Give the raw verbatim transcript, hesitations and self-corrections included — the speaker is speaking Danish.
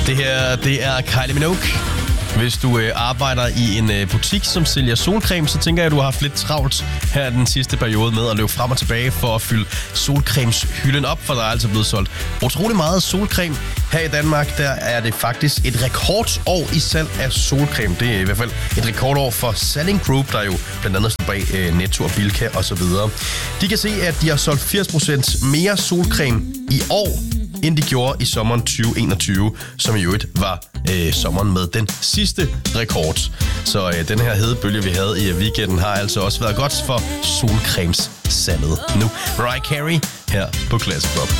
Det her, det er Kylie Minogue. Hvis du øh, arbejder i en øh, butik, som sælger solcreme, så tænker jeg, at du har haft lidt travlt her den sidste periode med at løbe frem og tilbage for at fylde solcremeshylden op, for der er altså blevet solgt utrolig meget solcreme. Her i Danmark, der er det faktisk et rekordår i salg af solcreme. Det er i hvert fald et rekordår for Salling Group, der jo blandt andet står bag øh, Netto og Bilka osv. De kan se, at de har solgt firs procent mere solcreme i år, end de gjorde i sommeren tyve enogtyve, som i øvrigt var øh, sommeren med den sidste rekord. Så øh, den her hedebølge, vi havde i weekenden, har altså også været godt for solcremssalget. Nu Mariah Carey her på Classic Pop.